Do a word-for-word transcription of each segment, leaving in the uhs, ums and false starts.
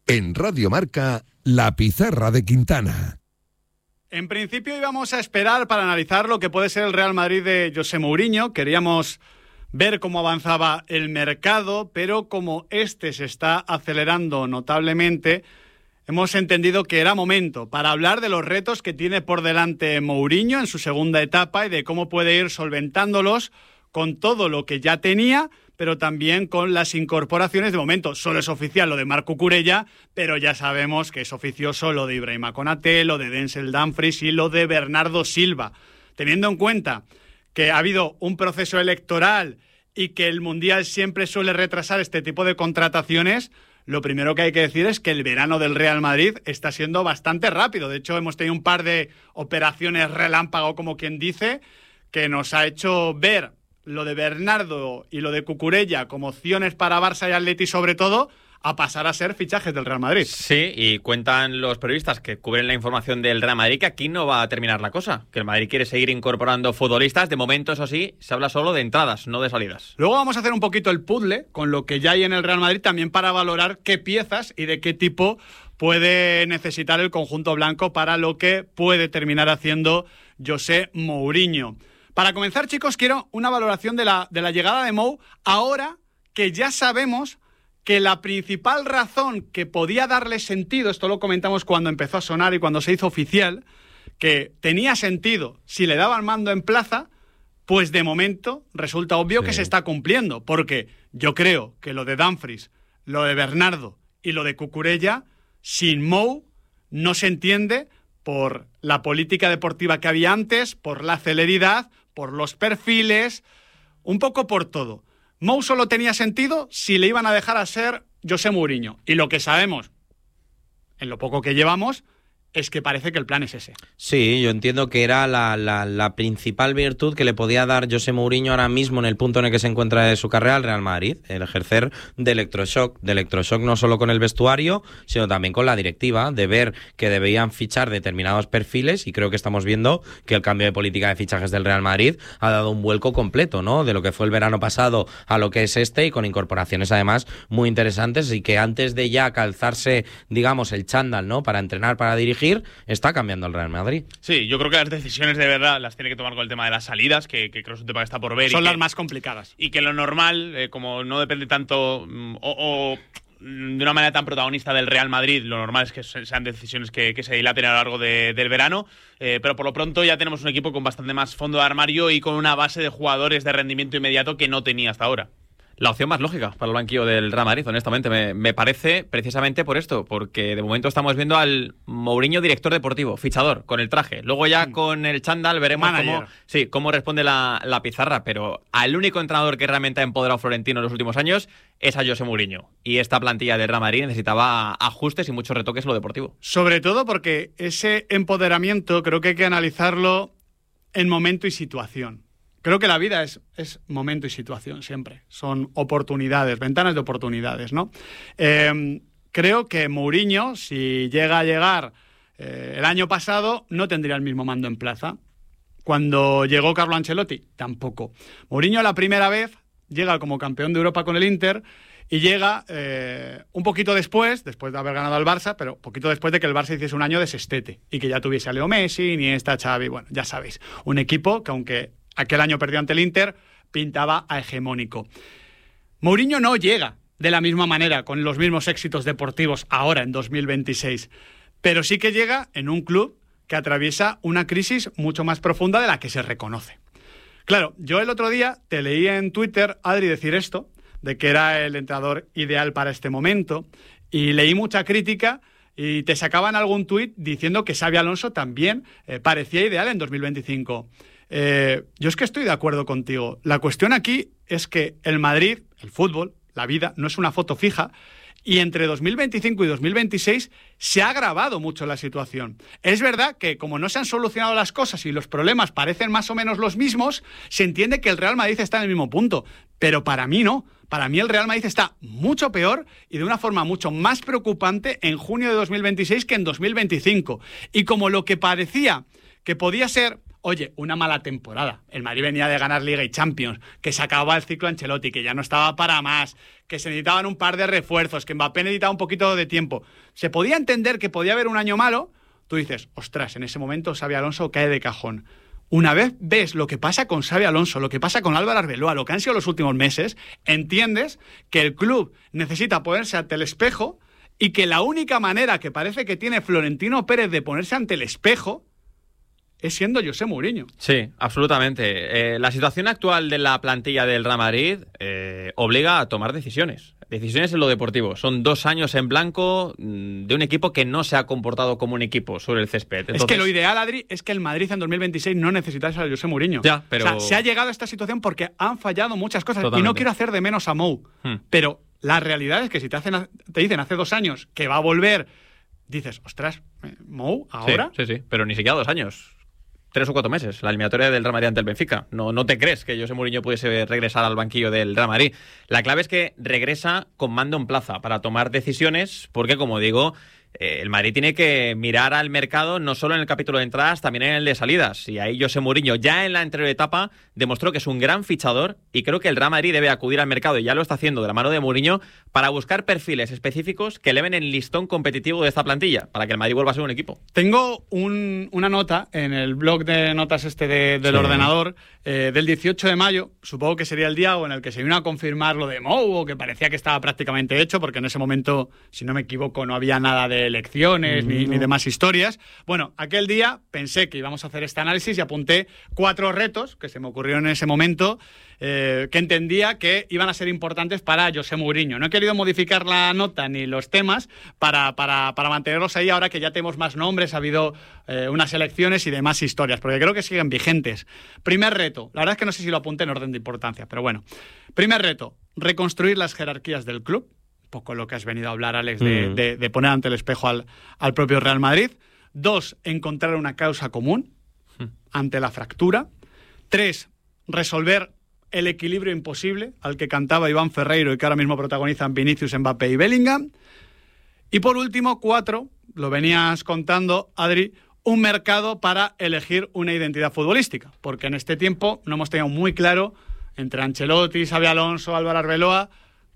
En Radio Marca, La Pizarra de Quintana. En principio íbamos a esperar para analizar lo que puede ser el Real Madrid de José Mourinho. Queríamos ver cómo avanzaba el mercado, pero como este se está acelerando notablemente, hemos entendido que era momento para hablar de los retos que tiene por delante Mourinho en su segunda etapa y de cómo puede ir solventándolos con todo lo que ya tenía, pero también con las incorporaciones. De momento solo es oficial lo de Marc Cucurella, pero ya sabemos que es oficioso lo de Ibrahima Konaté, lo de Denzel Dumfries y lo de Bernardo Silva. Teniendo en cuenta que ha habido un proceso electoral y que el Mundial siempre suele retrasar este tipo de contrataciones, lo primero que hay que decir es que el verano del Real Madrid está siendo bastante rápido. De hecho, hemos tenido un par de operaciones relámpago, como quien dice, que nos ha hecho ver lo de Bernardo y lo de Cucurella como opciones para Barça y Atleti sobre todo, a pasar a ser fichajes del Real Madrid. Sí, y cuentan los periodistas que cubren la información del Real Madrid que aquí no va a terminar la cosa, que el Madrid quiere seguir incorporando futbolistas. De momento, eso sí, se habla solo de entradas, no de salidas. Luego vamos a hacer un poquito el puzzle con lo que ya hay en el Real Madrid, también para valorar qué piezas y de qué tipo puede necesitar el conjunto blanco para lo que puede terminar haciendo José Mourinho. Para comenzar, chicos, quiero una valoración de la, de la llegada de Mou, ahora que ya sabemos que la principal razón que podía darle sentido, esto lo comentamos cuando empezó a sonar y cuando se hizo oficial, que tenía sentido si le daban mando en plaza, pues de momento resulta obvio sí. que se está cumpliendo, porque yo creo que lo de Dumfries, lo de Bernardo y lo de Cucurella, sin Mou no se entiende por la política deportiva que había antes, por la celeridad, por los perfiles, un poco por todo. Mou solo tenía sentido si le iban a dejar a ser José Mourinho. Y lo que sabemos, en lo poco que llevamos, es que parece que el plan es ese. Sí, yo entiendo que era la, la, la principal virtud que le podía dar José Mourinho ahora mismo en el punto en el que se encuentra de su carrera al Real Madrid, el ejercer de electroshock, de electroshock no solo con el vestuario, sino también con la directiva, de ver que debían fichar determinados perfiles, y creo que estamos viendo que el cambio de política de fichajes del Real Madrid ha dado un vuelco completo, ¿no? De lo que fue el verano pasado a lo que es este, y con incorporaciones además muy interesantes, y que antes de ya calzarse, digamos, el chándal, ¿no?, para entrenar, para dirigir, está cambiando el Real Madrid. Sí, yo creo que las decisiones de verdad las tiene que tomar con el tema de las salidas, que, que creo que es un tema que está por ver. Son y las que, más complicadas. Y que lo normal, eh, como no depende tanto o, o de una manera tan protagonista del Real Madrid, lo normal es que sean decisiones que, que se dilaten a lo largo de, del verano, eh, pero por lo pronto ya tenemos un equipo con bastante más fondo de armario y con una base de jugadores de rendimiento inmediato que no tenía hasta ahora. La opción más lógica para el banquillo del Real Madrid, honestamente, me, me parece precisamente por esto, porque de momento estamos viendo al Mourinho director deportivo, fichador, con el traje. Luego ya mm. con el chándal veremos cómo, sí, cómo responde la, la pizarra, pero al único entrenador que realmente ha empoderado a Florentino en los últimos años es a José Mourinho. Y esta plantilla del Real Madrid necesitaba ajustes y muchos retoques en lo deportivo. Sobre todo porque ese empoderamiento creo que hay que analizarlo en momento y situación. Creo que la vida es, es momento y situación siempre. Son oportunidades, ventanas de oportunidades, ¿no? Eh, creo que Mourinho, si llega a llegar eh, el año pasado, no tendría el mismo mando en plaza. Cuando llegó Carlo Ancelotti, tampoco. Mourinho la primera vez llega como campeón de Europa con el Inter y llega eh, un poquito después, después de haber ganado al Barça, pero un poquito después de que el Barça hiciese un año de sextete y que ya tuviese a Leo Messi, Iniesta, Xavi, bueno, ya sabéis. Un equipo que aunque aquel año perdió ante el Inter, pintaba a hegemónico. Mourinho no llega de la misma manera, con los mismos éxitos deportivos ahora, en dos mil veintiséis, pero sí que llega en un club que atraviesa una crisis mucho más profunda de la que se reconoce. Claro, yo el otro día te leí en Twitter, Adri, decir esto, de que era el entrenador ideal para este momento, y leí mucha crítica y te sacaban algún tuit diciendo que Xabi Alonso también eh, parecía ideal en dos mil veinticinco. Eh, yo es que estoy de acuerdo contigo. La cuestión aquí es que el Madrid, el fútbol, la vida, no es una foto fija, y entre dos mil veinticinco y dos mil veintiséis se ha agravado mucho la situación. Es verdad que como no se han solucionado las cosas y los problemas parecen más o menos los mismos, se entiende que el Real Madrid está en el mismo punto, pero para mí no. Para mí el Real Madrid está mucho peor y de una forma mucho más preocupante en junio de dos mil veintiséis que en dos mil veinticinco. Y como lo que parecía que podía ser oye, una mala temporada. El Madrid venía de ganar Liga y Champions, que se acababa el ciclo Ancelotti, que ya no estaba para más, que se necesitaban un par de refuerzos, que Mbappé necesitaba un poquito de tiempo. Se podía entender que podía haber un año malo. Tú dices, ostras, en ese momento Xabi Alonso cae de cajón. Una vez ves lo que pasa con Xabi Alonso, lo que pasa con Álvaro Arbeloa, lo que han sido los últimos meses, entiendes que el club necesita ponerse ante el espejo y que la única manera que parece que tiene Florentino Pérez de ponerse ante el espejo es siendo José Mourinho. Sí, absolutamente. Eh, la situación actual de la plantilla del Real Madrid eh, obliga a tomar decisiones. Decisiones en lo deportivo. Son dos años en blanco de un equipo que no se ha comportado como un equipo sobre el césped. Entonces... Es que lo ideal, Adri, es que el Madrid en dos mil veintiséis no necesitase a José Mourinho. Ya, pero... O sea, se ha llegado a esta situación porque han fallado muchas cosas. Totalmente. Y no quiero hacer de menos a Mou. Hmm. Pero la realidad es que si te, hacen, te dicen hace dos años que va a volver, dices, ostras, Mou, ¿ahora? Sí, sí, sí. Pero ni siquiera dos años. Tres o cuatro meses, la eliminatoria del Real Madrid ante el Benfica. No, no te crees que José Mourinho pudiese regresar al banquillo del Real Madrid. La clave es que regresa con mando en plaza para tomar decisiones, porque, como digo, eh, el Madrid tiene que mirar al mercado no solo en el capítulo de entradas, también en el de salidas. Y ahí José Mourinho, ya en la anterior etapa, demostró que es un gran fichador y creo que el Real Madrid debe acudir al mercado, y ya lo está haciendo de la mano de Mourinho, para buscar perfiles específicos que eleven el listón competitivo de esta plantilla, para que el Madrid vuelva a ser un equipo. Tengo un, una nota en el blog de notas este de, del sí. ordenador eh, del dieciocho de mayo, supongo que sería el día en el que se vino a confirmar lo de Mou, o que parecía que estaba prácticamente hecho, porque en ese momento, si no me equivoco, no había nada de elecciones mm, ni, no. ni demás historias. Bueno, aquel día pensé que íbamos a hacer este análisis y apunté cuatro retos que se me ocurrieron en ese momento, eh, que entendía que iban a ser importantes para José Mourinho. No he querido modificar la nota ni los temas para, para, para mantenerlos ahí ahora que ya tenemos más nombres, ha habido eh, unas elecciones y demás historias, porque creo que siguen vigentes. Primer reto, la verdad es que no sé si lo apunté en orden de importancia, pero bueno. Primer reto, reconstruir las jerarquías del club, un poco lo que has venido a hablar, Alex, de, mm. de, de poner ante el espejo al, al propio Real Madrid. Dos, encontrar una causa común mm. ante la fractura. Tres, resolver el equilibrio imposible al que cantaba Iván Ferreiro y que ahora mismo protagonizan Vinicius, Mbappé y Bellingham. Y por último, cuatro, lo venías contando, Adri, un mercado para elegir una identidad futbolística, porque en este tiempo no hemos tenido muy claro entre Ancelotti, Xabi Alonso, Álvaro Arbeloa,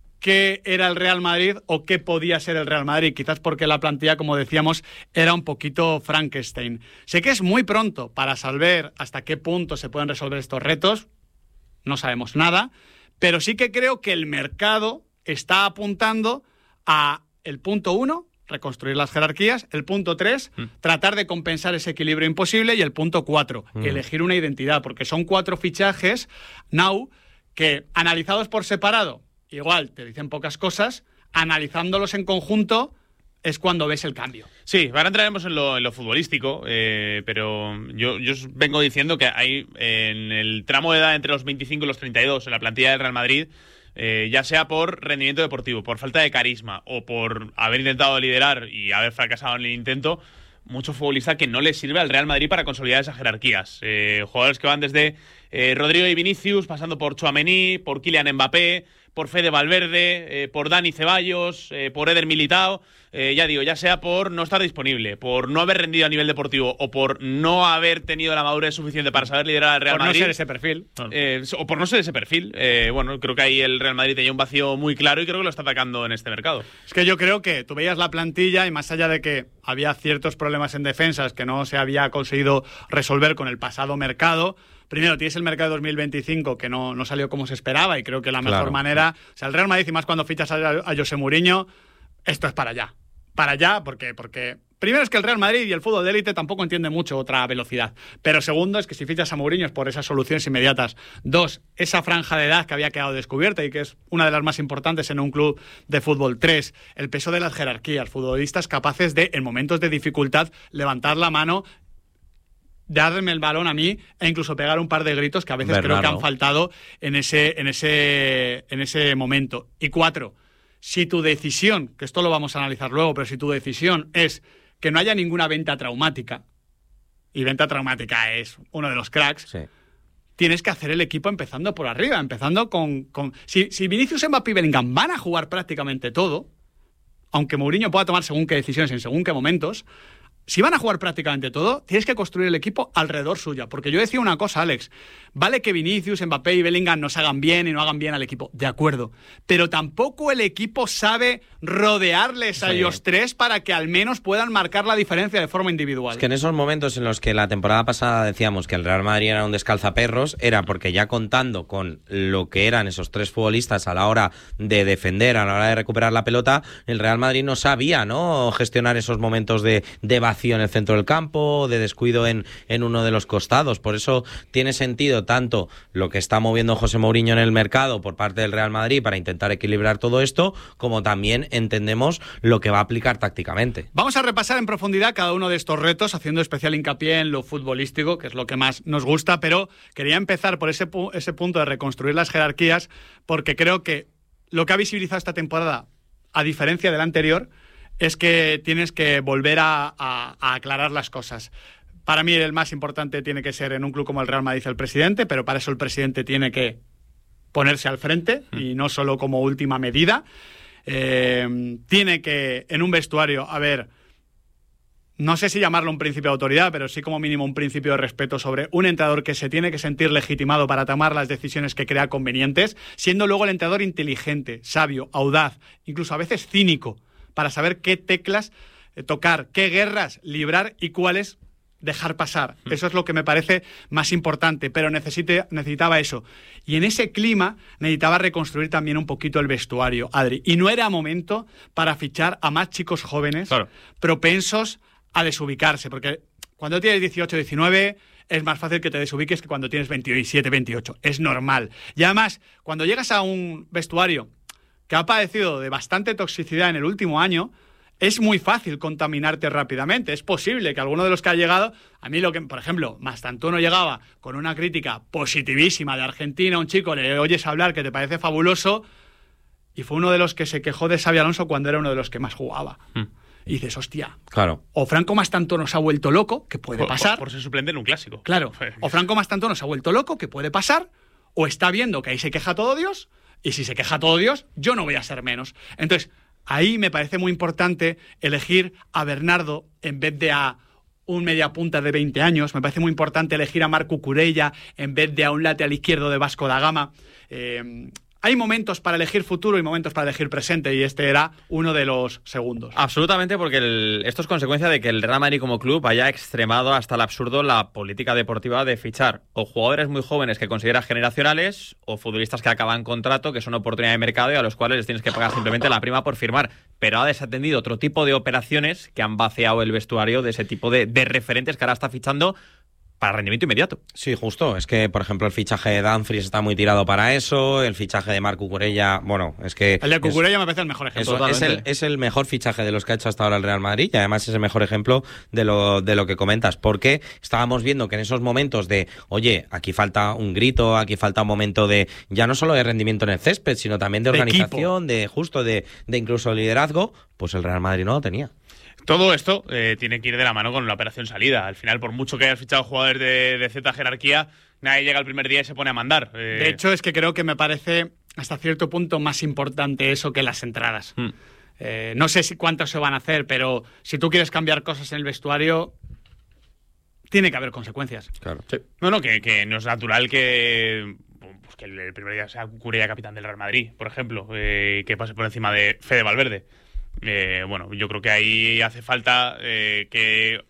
qué era el Real Madrid o qué podía ser el Real Madrid, quizás porque la plantilla, como decíamos, era un poquito Frankenstein. Sé que es muy pronto para saber hasta qué punto se pueden resolver estos retos, no sabemos nada, pero sí que creo que el mercado está apuntando a el punto uno, reconstruir las jerarquías, el punto tres, mm. tratar de compensar ese equilibrio imposible, y el punto cuatro, mm. elegir una identidad, porque son cuatro fichajes, now, que analizados por separado, igual te dicen pocas cosas, analizándolos en conjunto es cuando ves el cambio. Sí, ahora entraremos en lo, en lo futbolístico, eh, pero yo, yo os vengo diciendo que hay en el tramo de edad entre los veinticinco y los treinta y dos en la plantilla del Real Madrid, eh, ya sea por rendimiento deportivo, por falta de carisma o por haber intentado liderar y haber fracasado en el intento, mucho futbolista que no le sirve al Real Madrid para consolidar esas jerarquías. Eh, jugadores que van desde eh, Rodrigo y Vinicius, pasando por Tchouaméni, por Kylian Mbappé, por Fede Valverde, eh, por Dani Ceballos, eh, por Eder Militao, eh, ya digo, ya sea por no estar disponible, por no haber rendido a nivel deportivo o por no haber tenido la madurez suficiente para saber liderar al Real por Madrid. Por no ser ese perfil. Eh, o por no ser ese perfil. Eh, bueno, creo que ahí el Real Madrid tenía un vacío muy claro y creo que lo está atacando en este mercado. Es que yo creo que tú veías la plantilla y más allá de que había ciertos problemas en defensas que no se había conseguido resolver con el pasado mercado, primero tienes el mercado de dos mil veinticinco que no, no salió como se esperaba y creo que la mejor claro. manera, o sea, el Real Madrid, y más cuando fichas a, a José Mourinho, esto es para allá. Para allá, porque, porque primero es que el Real Madrid y el fútbol de élite tampoco entiende mucho otra velocidad. Pero segundo es que si fichas a Mourinho es por esas soluciones inmediatas. Dos, esa franja de edad que había quedado descubierta y que es una de las más importantes en un club de fútbol. Tres, el peso de las jerarquías. Futbolistas capaces de, en momentos de dificultad, levantar la mano, darme el balón a mí e incluso pegar un par de gritos que a veces Bernardo. creo que han faltado en ese, en ese, en ese momento. Y cuatro, si tu decisión, que esto lo vamos a analizar luego, pero si tu decisión es que no haya ninguna venta traumática, y venta traumática es uno de los cracks, sí. tienes que hacer el equipo empezando por arriba, empezando con... con si, si Vinicius, Mbappé y Bellingham van a jugar prácticamente todo, aunque Mourinho pueda tomar según qué decisiones en según qué momentos, si van a jugar prácticamente todo, tienes que construir el equipo alrededor suya. Porque yo decía una cosa, Alex, vale que Vinicius, Mbappé y Bellingham nos hagan bien y no hagan bien al equipo, de acuerdo, pero tampoco el equipo sabe rodearles a sí. ellos tres para que al menos puedan marcar la diferencia de forma individual. Es que en esos momentos en los que la temporada pasada decíamos que el Real Madrid era un descalzaperros, era porque ya contando con lo que eran esos tres futbolistas a la hora de defender, a la hora de recuperar la pelota, el Real Madrid no sabía, ¿no?, gestionar esos momentos de, de vacío en el centro del campo, de descuido en, en uno de los costados. Por eso tiene sentido tanto lo que está moviendo José Mourinho en el mercado por parte del Real Madrid para intentar equilibrar todo esto, como también entendemos lo que va a aplicar tácticamente. Vamos a repasar en profundidad cada uno de estos retos, haciendo especial hincapié en lo futbolístico, que es lo que más nos gusta, pero quería empezar por ese, pu- ese punto de reconstruir las jerarquías, porque creo que lo que ha visibilizado esta temporada, a diferencia de la anterior, es que tienes que volver a, a, a aclarar las cosas. Para mí el más importante tiene que ser en un club como el Real Madrid el presidente, pero para eso el presidente tiene que ponerse al frente y no solo como última medida. Eh, tiene que, en un vestuario, haber, no sé si llamarlo un principio de autoridad, pero sí como mínimo un principio de respeto sobre un entrenador que se tiene que sentir legitimado para tomar las decisiones que crea convenientes, siendo luego el entrenador inteligente, sabio, audaz, incluso a veces cínico, para saber qué teclas eh, tocar, qué guerras librar y cuáles dejar pasar. Eso es lo que me parece más importante, pero necesite, necesitaba eso. Y en ese clima necesitaba reconstruir también un poquito el vestuario, Adri. Y no era momento para fichar a más chicos jóvenes, claro, propensos a desubicarse, porque cuando tienes dieciocho, diecinueve es más fácil que te desubiques que cuando tienes veintisiete, veintiocho. Es normal. Y además, cuando llegas a un vestuario que ha padecido de bastante toxicidad en el último año, es muy fácil contaminarte rápidamente. Es posible que alguno de los que ha llegado, a mí lo que, por ejemplo, Mastantuono llegaba con una crítica positivísima de Argentina, un chico le oyes hablar que te parece fabuloso, y fue uno de los que se quejó de Xabi Alonso cuando era uno de los que más jugaba. Mm. Y dices, hostia, claro. O Franco Mastantuono se ha vuelto loco, que puede por, pasar. Por, por ser suplente en un clásico. Claro. O Franco Mastantuono se ha vuelto loco, que puede pasar, o está viendo que ahí se queja todo Dios, y si se queja todo Dios, yo no voy a ser menos. Entonces, ahí me parece muy importante elegir a Bernardo en vez de a un mediapunta de veinte años. Me parece muy importante elegir a Marc Cucurella en vez de a un lateral izquierdo de Vasco da Gama. Eh, hay momentos para elegir futuro y momentos para elegir presente, y este era uno de los segundos. Absolutamente, porque el, esto es consecuencia de que el Real Madrid como club haya extremado hasta el absurdo la política deportiva de fichar o jugadores muy jóvenes que considera generacionales o futbolistas que acaban contrato, que son oportunidad de mercado y a los cuales les tienes que pagar simplemente la prima por firmar. Pero ha desatendido otro tipo de operaciones que han vaciado el vestuario de ese tipo de, de referentes que ahora está fichando para rendimiento inmediato. Sí, justo. Es que, por ejemplo, el fichaje de Dumfries está muy tirado para eso. El fichaje de Marc Cucurella, bueno, es que... El de Cucurella es, me parece el mejor ejemplo. Es el, es el mejor fichaje de los que ha hecho hasta ahora el Real Madrid, y además es el mejor ejemplo de lo, de lo que comentas. Porque estábamos viendo que en esos momentos de, oye, aquí falta un grito, aquí falta un momento de, ya no solo de rendimiento en el césped, sino también de, de organización, equipo. de justo de, de incluso liderazgo, pues el Real Madrid no lo tenía. Todo esto eh, tiene que ir de la mano con la operación salida. Al final, por mucho que hayas fichado jugadores de, de Z jerarquía, nadie llega el primer día y se pone a mandar. Eh... De hecho, es que creo que me parece hasta cierto punto más importante eso que las entradas. Mm. Eh, no sé si cuántas se van a hacer, pero si tú quieres cambiar cosas en el vestuario, tiene que haber consecuencias. Claro. Sí. No, no, que, que no es natural que, pues que el primer día sea Cucurella capitán del Real Madrid, por ejemplo, eh, que pase por encima de Fede Valverde. Eh, bueno, yo creo que ahí hace falta eh, que,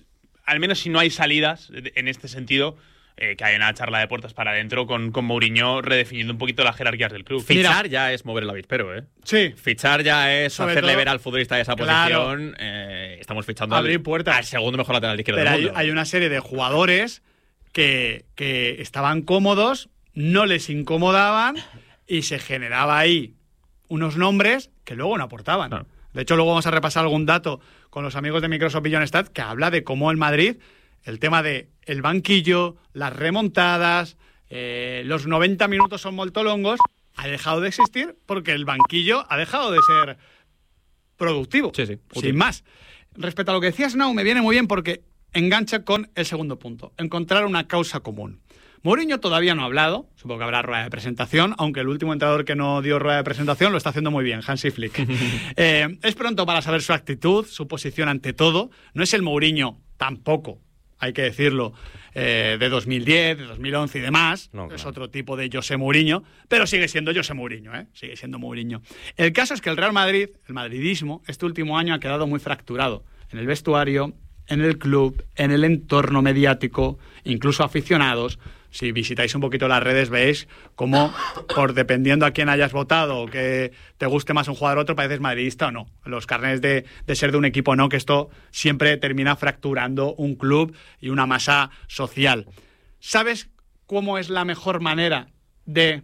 al menos si no hay salidas en este sentido, eh, que haya una charla de puertas para adentro con, con Mourinho redefiniendo un poquito las jerarquías del club. Fichar Mira. ya es mover el avispero, ¿eh? Sí. Fichar ya es Sobre hacerle todo, ver al futbolista de esa claro. posición. Eh, estamos fichando Abrir al, puertas. al segundo mejor lateral izquierdo Pero del hay, mundo. hay una serie de jugadores que, que estaban cómodos, no les incomodaban y se generaba ahí unos nombres que luego no aportaban. Claro. De hecho, luego vamos a repasar algún dato con los amigos de Microsoft Billion Stat que habla de cómo el Madrid, el tema de el banquillo, las remontadas, eh, los noventa minutos son moltolongos, ha dejado de existir porque el banquillo ha dejado de ser productivo. Sí, sí. Sin útil. Más. Respecto a lo que decías, Nau, me viene muy bien porque engancha con el segundo punto, encontrar una causa común. Mourinho todavía no ha hablado, supongo que habrá rueda de presentación, aunque el último entrenador que no dio rueda de presentación lo está haciendo muy bien, Hansi Flick. eh, es pronto para saber su actitud, su posición ante todo. No es el Mourinho tampoco, hay que decirlo, eh, de dos mil diez, de dos mil once y demás. No, claro. Es otro tipo de José Mourinho, pero sigue siendo José Mourinho, ¿eh? Sigue siendo Mourinho. El caso es que el Real Madrid, el madridismo, este último año ha quedado muy fracturado en el vestuario, en el club, en el entorno mediático, incluso aficionados. Si visitáis un poquito las redes veis cómo, por dependiendo a quién hayas votado o que te guste más un jugador o otro, pareces madridista o no. Los carnets de, de ser de un equipo no, que esto siempre termina fracturando un club y una masa social. ¿Sabes cómo es la mejor manera de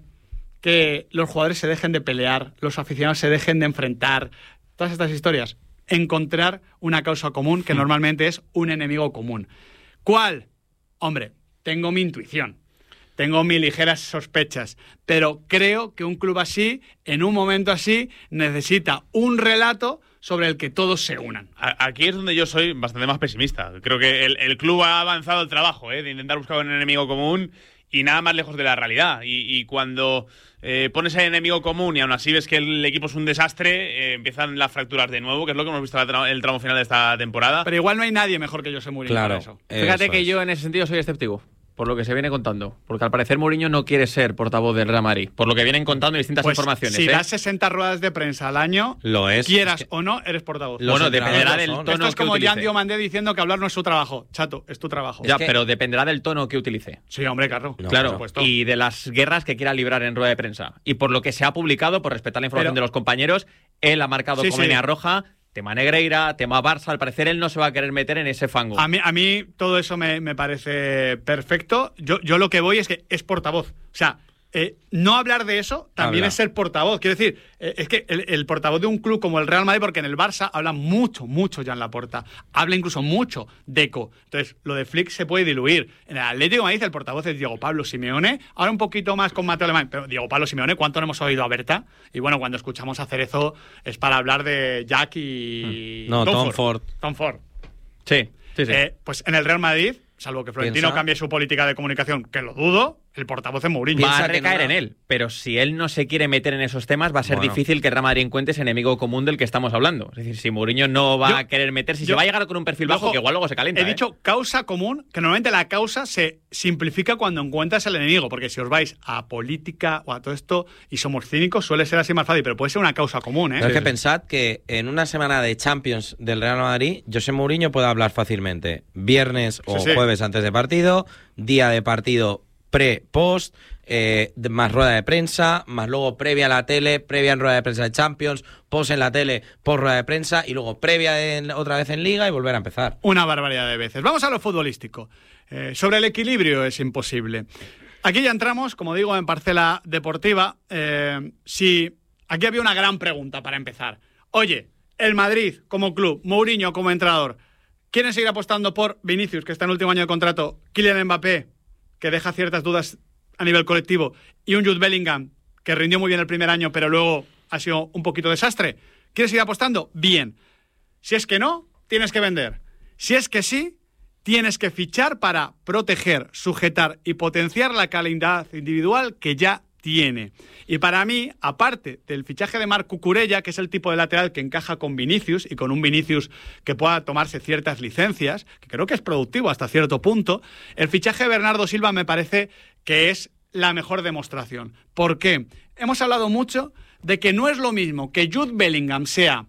que los jugadores se dejen de pelear, los aficionados se dejen de enfrentar? Todas estas historias. Encontrar una causa común que normalmente es un enemigo común. ¿Cuál? Hombre, tengo mi intuición, tengo mis ligeras sospechas, pero creo que un club así, en un momento así, necesita un relato sobre el que todos se unan. Aquí es donde yo soy bastante más pesimista. Creo que el, el club ha avanzado el trabajo, ¿eh? de intentar buscar un enemigo común y nada más lejos de la realidad. Y, y cuando eh, pones el enemigo común y aún así ves que el equipo es un desastre, eh, empiezan las fracturas de nuevo, que es lo que hemos visto en el, el tramo final de esta temporada. Pero igual no hay nadie mejor que José Mourinho. Claro, para eso. Fíjate eso que es. yo en ese sentido soy escéptico, por lo que se viene contando. Porque al parecer Mourinho no quiere ser portavoz del Real Madrid, por lo que vienen contando distintas Pues, informaciones. si ¿eh? das sesenta ruedas de prensa al año, Lo es. quieras Es que o no, eres portavoz. Los Bueno, entrenadores dependerá lo del son. tono Esto es que como utilice. Jan Diomandé diciendo que hablar no es su trabajo. Chato, es tu trabajo. Ya, que- pero dependerá del tono que utilice. Sí, hombre, claro. No, Claro, por supuesto. y de las guerras que quiera librar en rueda de prensa. Y por lo que se ha publicado, por respetar la información Pero- de los compañeros, él ha marcado Sí, como sí. línea roja, tema Negreira, tema Barça. Al parecer él no se va a querer meter en ese fango. A mí, a mí todo eso me, me parece perfecto. Yo, yo lo que voy es que es portavoz. O sea, eh, no hablar de eso también Habla. es ser portavoz. Quiero decir, eh, es que el, el portavoz de un club como el Real Madrid, porque en el Barça habla mucho, mucho Jan Laporta. Habla incluso mucho Deco. Entonces, lo de Flick se puede diluir. En el Atlético de Madrid el portavoz es Diego Pablo Simeone. Ahora un poquito más con Mateo Alemán. Pero Diego Pablo Simeone, ¿cuánto no hemos oído a Berta? Y bueno, cuando escuchamos a Cerezo es para hablar de Jack y... No, Tom Ford. Tom Ford. Sí, sí, sí. Eh, pues en el Real Madrid, salvo que Florentino Piensa- cambie su política de comunicación, que lo dudo, el portavoz es Mourinho. Va a piensa que recaer no- en él, pero si él no se quiere meter en esos temas, va a ser Bueno. difícil que el Real Madrid encuentre ese enemigo común del que estamos hablando. Es decir, si Mourinho no va Yo- a querer meterse, si yo- se va a llegar con un perfil Ojo, bajo, que igual luego se calienta. He ¿eh? dicho causa común, que normalmente la causa se simplifica cuando encuentras el enemigo, porque si os vais a política o a todo esto y somos cínicos, suele ser así más fácil, pero puede ser una causa común, ¿eh? Pero es que pensad que en una semana de Champions del Real Madrid, José Mourinho puede hablar fácilmente. Viernes o Sí, sí. jueves antes de partido, día de partido pre-post, eh, de- más rueda de prensa, más luego previa a la tele, previa en rueda de prensa de Champions, post en la tele, post rueda de prensa y luego previa en- otra vez en Liga y volver a empezar. Una barbaridad de veces. Vamos a lo futbolístico. Eh, sobre el equilibrio es imposible. Aquí ya entramos, como digo, en parcela deportiva. Eh, si aquí había una gran pregunta para empezar. Oye, el Madrid como club, Mourinho como entrenador, ¿quieren seguir apostando por Vinicius, que está en último año de contrato, Kylian Mbappé, que deja ciertas dudas a nivel colectivo, y un Jude Bellingham, que rindió muy bien el primer año, pero luego ha sido un poquito desastre? ¿Quieres seguir apostando? Bien. Si es que no, tienes que vender. Si es que sí, tienes que fichar para proteger, sujetar y potenciar la calidad individual que ya tiene. Y para mí, aparte del fichaje de Marc Cucurella, que es el tipo de lateral que encaja con Vinicius y con un Vinicius que pueda tomarse ciertas licencias, que creo que es productivo hasta cierto punto, el fichaje de Bernardo Silva me parece que es la mejor demostración. ¿Por qué? Hemos hablado mucho de que no es lo mismo que Jude Bellingham sea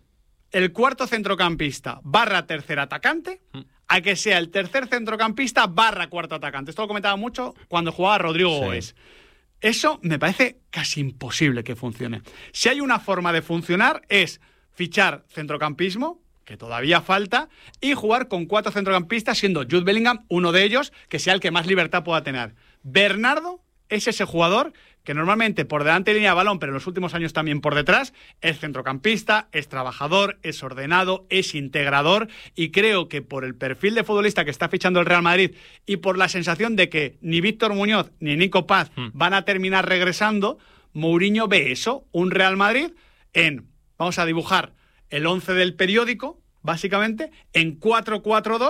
el cuarto centrocampista barra tercer atacante a que sea el tercer centrocampista barra cuarto atacante. Esto lo comentaba mucho cuando jugaba Rodrigo Sí. Goes. Eso me parece casi imposible que funcione. Si hay una forma de funcionar es fichar centrocampismo, que todavía falta, y jugar con cuatro centrocampistas, siendo Jude Bellingham uno de ellos, que sea el que más libertad pueda tener. Bernardo es ese jugador que normalmente por delante de línea de balón, pero en los últimos años también por detrás, es centrocampista, es trabajador, es ordenado, es integrador, y creo que por el perfil de futbolista que está fichando el Real Madrid y por la sensación de que ni Víctor Muñoz ni Nico Paz Mm. van a terminar regresando, Mourinho ve eso, un Real Madrid en, vamos a dibujar el once del periódico, básicamente, en cuatro cuatro dos,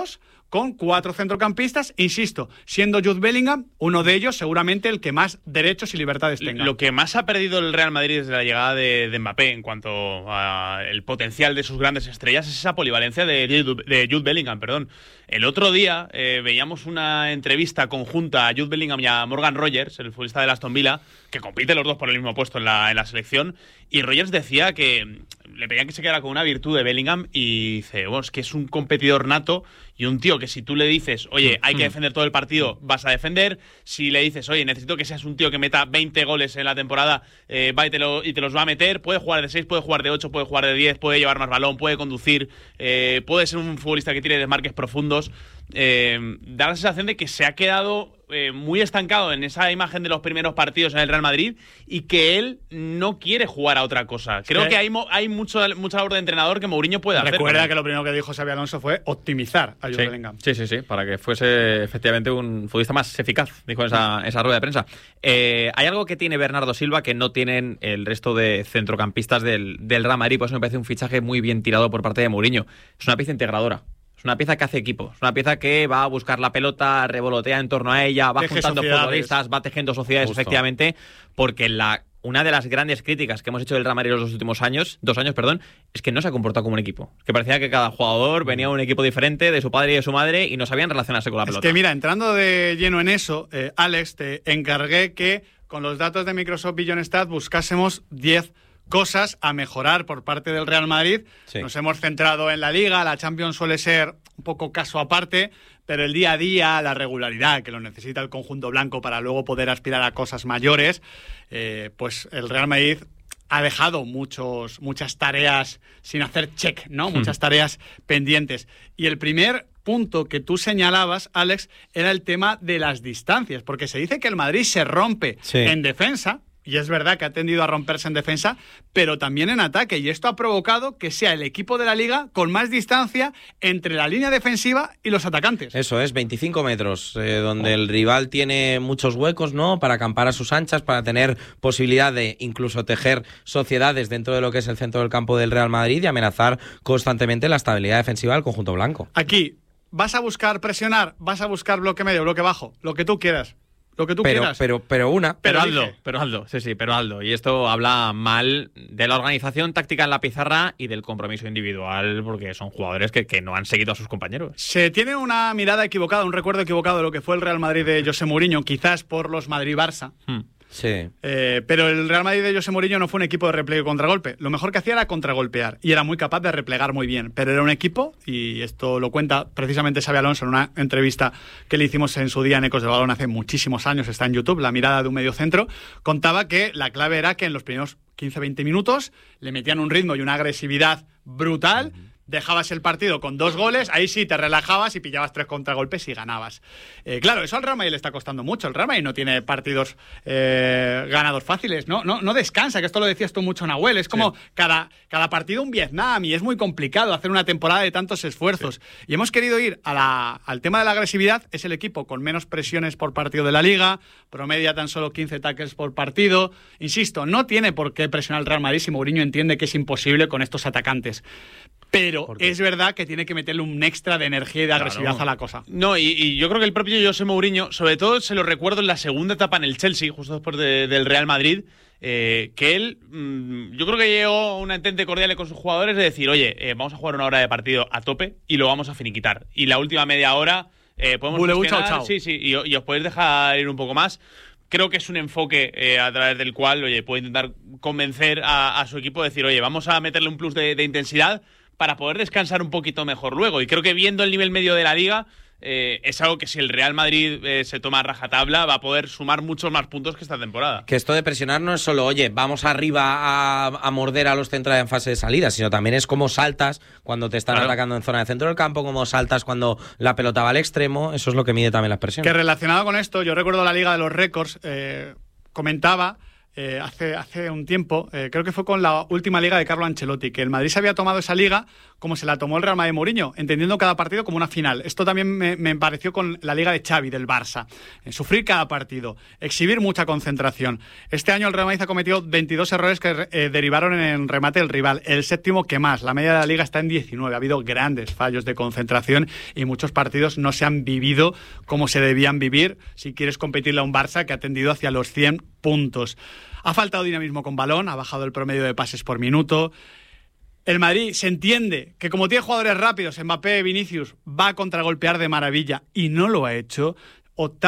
con cuatro centrocampistas, insisto, siendo Jude Bellingham uno de ellos, seguramente el que más derechos y libertades tenga. Lo que más ha perdido el Real Madrid desde la llegada de, de Mbappé en cuanto al potencial de sus grandes estrellas es esa polivalencia de, de Jude Bellingham. Perdón. El otro día eh, veíamos una entrevista conjunta a Jude Bellingham y a Morgan Rogers, el futbolista de Aston Villa, que compiten los dos por el mismo puesto en la, en la selección, y Rogers decía que le pedían que se quedara con una virtud de Bellingham y dice, bueno, es que es un competidor nato y un tío que si tú le dices, oye, hay que defender todo el partido, vas a defender. Si le dices, oye, necesito que seas un tío que meta veinte goles en la temporada, eh, va y te, lo, y te los va a meter, puede jugar de seis, puede jugar de ocho, puede jugar de diez, puede llevar más balón, puede conducir, eh, puede ser un futbolista que tire desmarques profundos. Eh, da la sensación de que se ha quedado eh, muy estancado en esa imagen de los primeros partidos en el Real Madrid y que él no quiere jugar a otra cosa. Creo sí. que hay, hay mucho, mucha labor de entrenador que Mourinho puede hacer. Recuerda que lo primero que dijo Xabi Alonso fue optimizar a Jude sí. Bellingham. Sí, sí, sí, para que fuese efectivamente un futbolista más eficaz, dijo en esa, esa rueda de prensa. Eh, hay algo que tiene Bernardo Silva que no tienen el resto de centrocampistas del, del Real Madrid, pues me parece un fichaje muy bien tirado por parte de Mourinho. Es una pieza integradora. Es una pieza que hace equipo, es una pieza que va a buscar la pelota, revolotea en torno a ella, va Teje juntando sociedades. futbolistas, va tejiendo sociedades, Justo. efectivamente, porque la una de las grandes críticas que hemos hecho del Real Madrid los dos últimos años, dos años, perdón, es que no se ha comportado como un equipo. Que parecía que cada jugador venía de un equipo diferente, de su padre y de su madre, y no sabían relacionarse con la pelota. Es que mira, entrando de lleno en eso, eh, Alex, te encargué que con los datos de Microsoft Vision Stat buscásemos diez cosas a mejorar por parte del Real Madrid. Sí. Nos hemos centrado en la Liga, la Champions suele ser un poco caso aparte, pero el día a día, la regularidad que lo necesita el conjunto blanco para luego poder aspirar a cosas mayores, eh, pues el Real Madrid ha dejado muchos, muchas tareas sin hacer check, ¿no? Hmm. Muchas tareas pendientes. Y el primer punto que tú señalabas, Alex, era el tema de las distancias, porque se dice que el Madrid se rompe sí. en defensa. Y es verdad que ha tendido a romperse en defensa, pero también en ataque. Y esto ha provocado que sea el equipo de la Liga con más distancia entre la línea defensiva y los atacantes. Eso es, veinticinco metros, eh, donde oh. el rival tiene muchos huecos, ¿no? Para acampar a sus anchas, para tener posibilidad de incluso tejer sociedades dentro de lo que es el centro del campo del Real Madrid y amenazar constantemente la estabilidad defensiva del conjunto blanco. Aquí, ¿vas a buscar presionar? ¿Vas a buscar bloque medio, bloque bajo? Lo que tú quieras. Lo que tú pero, quieras. Pero, pero una. Pero, pero Aldo, pero Aldo, sí, sí, pero Aldo. Y esto habla mal de la organización táctica en la pizarra y del compromiso individual, porque son jugadores que, que no han seguido a sus compañeros. Se tiene una mirada equivocada, un recuerdo equivocado de lo que fue el Real Madrid de José Mourinho, quizás por los Madrid-Barça. Hmm. Sí. Eh, pero el Real Madrid de José Mourinho no fue un equipo de repliegue y contragolpe. Lo mejor que hacía era contragolpear y era muy capaz de replegar muy bien. Pero era un equipo, y esto lo cuenta precisamente Xabi Alonso en una entrevista que le hicimos en su día en Ecos del Balón hace muchísimos años, está en YouTube, La mirada de un mediocentro, contaba que la clave era que en los primeros quince a veinte minutos le metían un ritmo y una agresividad brutal. Uh-huh. Dejabas el partido con dos goles, ahí sí te relajabas y pillabas tres contragolpes y ganabas. Eh, claro, eso al Real Madrid le está costando mucho. El Real Madrid no tiene partidos eh, ganados fáciles, no, no, no descansa, que esto lo decías tú mucho, Nahuel. Es como sí. cada, cada partido un Vietnam y es muy complicado hacer una temporada de tantos esfuerzos. Sí. Y hemos querido ir a la, al tema de la agresividad. Es el equipo con menos presiones por partido de la Liga, promedia tan solo quince tackles por partido. Insisto, no tiene por qué presionar el Real Madrid si Mourinho entiende que es imposible con estos atacantes. Pero es verdad que tiene que meterle un extra de energía y de agresividad claro. a la cosa. No, y, y yo creo que el propio José Mourinho, sobre todo se lo recuerdo en la segunda etapa en el Chelsea, justo después de, del Real Madrid, eh, que él, mmm, yo creo que llegó a un entente cordial con sus jugadores de decir, oye, eh, vamos a jugar una hora de partido a tope y lo vamos a finiquitar. Y la última media hora eh, podemos Bulebu, chao, chao. Sí, sí, y, y os podéis dejar ir un poco más. Creo que es un enfoque eh, a través del cual, oye, puede intentar convencer a, a su equipo de decir, oye, vamos a meterle un plus de, de intensidad para poder descansar un poquito mejor luego. Y creo que viendo el nivel medio de la Liga, eh, es algo que si el Real Madrid eh, se toma a rajatabla, va a poder sumar muchos más puntos que esta temporada. Que esto de presionar no es solo, oye, vamos arriba a, a morder a los centrales en fase de salida, sino también es cómo saltas cuando te están claro. atacando en zona de centro del campo, cómo saltas cuando la pelota va al extremo. Eso es lo que mide también las presiones. Que relacionado con esto, yo recuerdo la Liga de los Récords, eh, comentaba eh, hace, hace un tiempo, eh, creo que fue con la última liga de Carlo Ancelotti, que el Madrid se había tomado esa liga como se la tomó el Real Madrid de Mourinho, entendiendo cada partido como una final. Esto también me, me pareció con la liga de Xavi, del Barça. Eh, sufrir cada partido, exhibir mucha concentración. Este año el Real Madrid ha cometido veintidós errores que eh, derivaron en remate del rival, el séptimo que más. La media de la liga está en diecinueve. Ha habido grandes fallos de concentración y muchos partidos no se han vivido como se debían vivir si quieres competirle a un Barça que ha tendido hacia los cien puntos. Ha faltado dinamismo con balón, ha bajado el promedio de pases por minuto. El Madrid se entiende que como tiene jugadores rápidos, Mbappé, Vinicius, va a contragolpear de maravilla y no lo ha hecho. Octavo